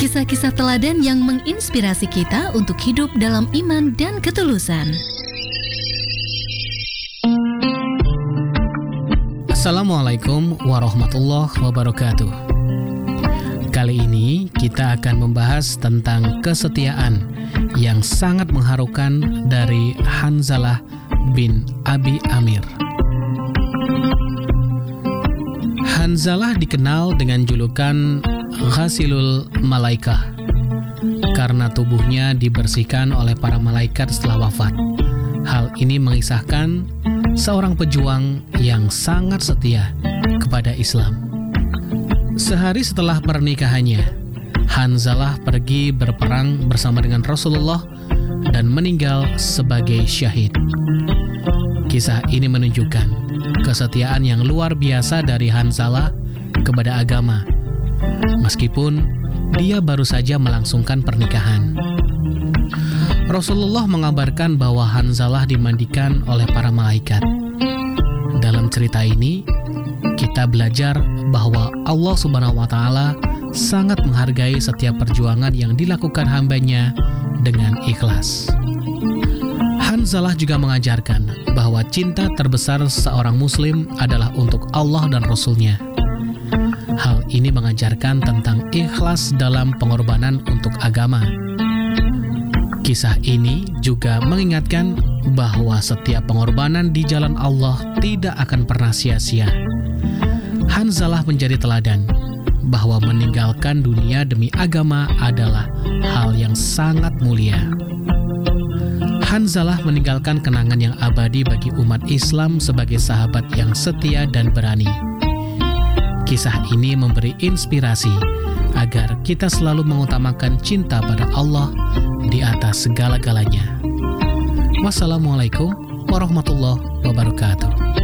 kisah-kisah teladan yang menginspirasi kita untuk hidup dalam iman dan ketulusan. Assalamualaikum warahmatullahi wabarakatuh. Kali ini kita akan membahas tentang kesetiaan yang sangat mengharukan dari Hanzalah bin Abi Amir. Hanzalah dikenal dengan julukan Ghasilul Malaikah karena tubuhnya dibersihkan oleh para malaikat setelah wafat. Hal ini mengisahkan seorang pejuang yang sangat setia kepada Islam. Sehari setelah pernikahannya, Hanzalah pergi berperang bersama dengan Rasulullah dan meninggal sebagai syahid. Kisah ini menunjukkan kesetiaan yang luar biasa dari Hanzalah kepada agama, meskipun dia baru saja melangsungkan pernikahan. Rasulullah mengabarkan bahwa Hanzalah dimandikan oleh para malaikat. Dalam cerita ini, kita belajar bahwa Allah Subhanahu wa Ta'ala sangat menghargai setiap perjuangan yang dilakukan hambanya dengan ikhlas. Hanzalah juga mengajarkan bahwa cinta terbesar seorang muslim adalah untuk Allah dan Rasul-Nya. Hal ini mengajarkan tentang ikhlas dalam pengorbanan untuk agama. Kisah ini juga mengingatkan bahwa setiap pengorbanan di jalan Allah tidak akan pernah sia-sia. Hanzalah menjadi teladan bahwa meninggalkan dunia demi agama adalah hal yang sangat mulia. Hanzalah meninggalkan kenangan yang abadi bagi umat Islam sebagai sahabat yang setia dan berani. Kisah ini memberi inspirasi agar kita selalu mengutamakan cinta pada Allah di atas segala-galanya. Wassalamualaikum warahmatullahi wabarakatuh.